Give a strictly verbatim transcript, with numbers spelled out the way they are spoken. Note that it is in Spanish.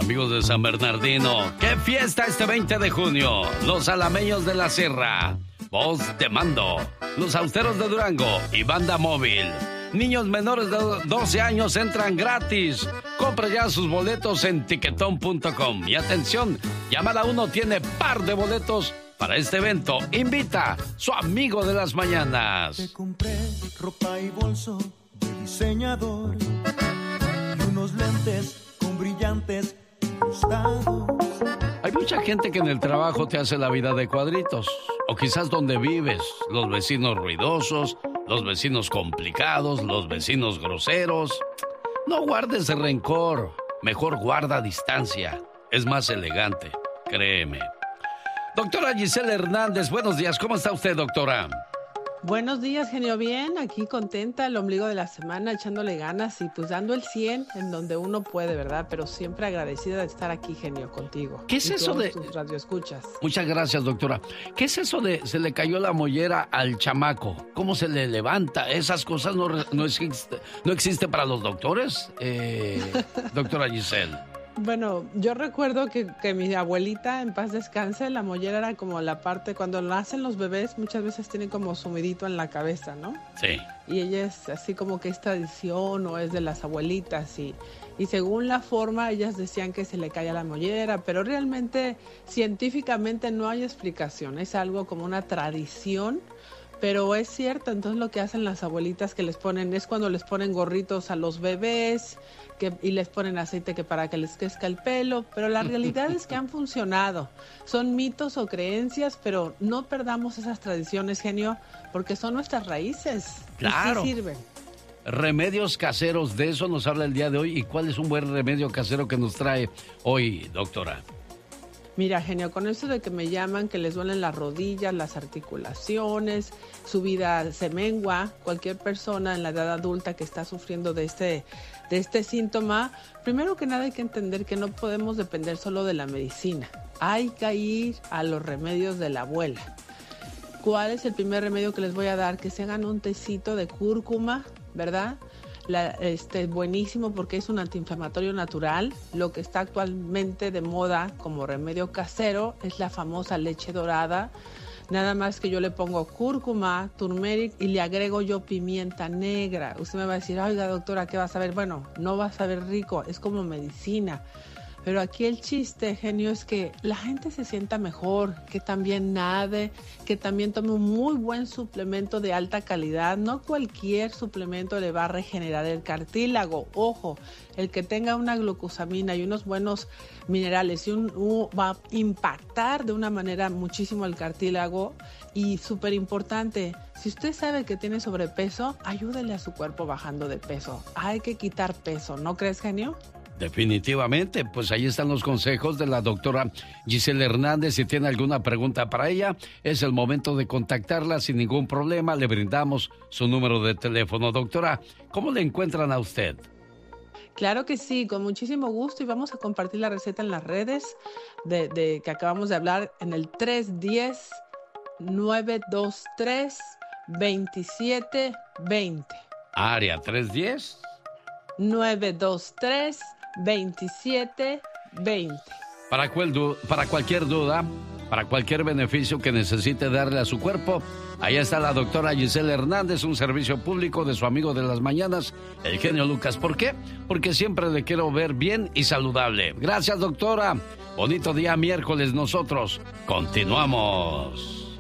Amigos de San Bernardino, ¡qué fiesta este veinte de junio! Los Alameños de la Sierra, Voz de Mando, Los Austeros de Durango y Banda Móvil. Niños menores de doce años entran gratis. Compre ya sus boletos en tiquetón punto com. Y atención, Llamada uno tiene par de boletos para este evento. Invita su amigo de las mañanas. Te compré ropa y bolso de diseñador y unos lentes con brillantes incrustados. Hay mucha gente que en el trabajo te hace la vida de cuadritos. O quizás donde vives, los vecinos ruidosos, los vecinos complicados, los vecinos groseros. No guardes rencor, mejor guarda distancia. Es más elegante, créeme. Doctora Giselle Hernández, buenos días. ¿Cómo está usted, doctora? Buenos días, genio. Bien, aquí contenta, el ombligo de la semana, echándole ganas y pues dando el cien en donde uno puede, ¿verdad? Pero siempre agradecida de estar aquí, genio, contigo. ¿Qué es y eso de...? Tus radioescuchas. Muchas gracias, doctora. ¿Qué es eso de se le cayó la mollera al chamaco? ¿Cómo se le levanta? ¿Esas cosas no, no, existe, no existe para los doctores, eh, doctora Giselle? Bueno, yo recuerdo que, que mi abuelita, en paz descanse, la mollera era como la parte, cuando nacen los bebés, muchas veces tienen como sumidito en la cabeza, ¿no? Sí. Y ella es así como que es tradición o es de las abuelitas y, y según la forma ellas decían que se le caía la mollera, pero realmente científicamente no hay explicación, es algo como una tradición. Pero es cierto, entonces lo que hacen las abuelitas que les ponen, es cuando les ponen gorritos a los bebés que, y les ponen aceite que para que les crezca el pelo, pero la realidad es que han funcionado. Son mitos o creencias, pero no perdamos esas tradiciones, genio, porque son nuestras raíces. Claro. Y sí sirven. Remedios caseros, de eso nos habla el día de hoy. ¿Y cuál es un buen remedio casero que nos trae hoy, doctora? Mira, genio, con eso de que me llaman, que les duelen las rodillas, las articulaciones, su vida se mengua, cualquier persona en la edad adulta que está sufriendo de este, de este síntoma, primero que nada hay que entender que no podemos depender solo de la medicina. Hay que ir a los remedios de la abuela. ¿Cuál es el primer remedio que les voy a dar? Que se hagan un tecito de cúrcuma, ¿verdad? La, este, buenísimo porque es un antiinflamatorio natural. Lo que está actualmente de moda como remedio casero es la famosa leche dorada. Nada más que yo le pongo cúrcuma, turmeric y le agrego yo pimienta negra. Usted me va a decir, oiga doctora, ¿qué va a saber? Bueno, no va a saber rico, es como medicina. Pero aquí el chiste, genio, es que la gente se sienta mejor, que también nade, que también tome un muy buen suplemento de alta calidad. No cualquier suplemento le va a regenerar el cartílago. Ojo, el que tenga una glucosamina y unos buenos minerales y un, un, va a impactar de una manera muchísimo el cartílago. Y súper importante, si usted sabe que tiene sobrepeso, ayúdele a su cuerpo bajando de peso. Hay que quitar peso, ¿no crees, genio? Definitivamente, pues ahí están los consejos de la doctora Giselle Hernández. Si tiene alguna pregunta para ella, es el momento de contactarla sin ningún problema. Le brindamos su número de teléfono. Doctora, ¿cómo le encuentran a usted? Claro que sí, con muchísimo gusto, y vamos a compartir la receta en las redes de, de que acabamos de hablar en el tres uno cero, nueve dos tres, dos siete dos cero. Área tres uno cero. nueve dos tres, veintisiete veinte. Para, cual du- para cualquier duda, para cualquier beneficio que necesite darle a su cuerpo, ahí está la doctora Giselle Hernández, un servicio público de su amigo de las mañanas, el genio Lucas. ¿Por qué? Porque siempre le quiero ver bien y saludable. Gracias, doctora. Bonito día miércoles. Nosotros continuamos.